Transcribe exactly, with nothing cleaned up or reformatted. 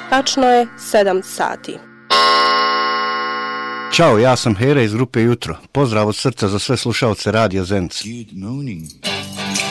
Tačno je sedam sati. Ćao, ja sam Hera iz grupe Jutro. Pozdrav od srca za sve slušaoce Radija Zenica. Good morning.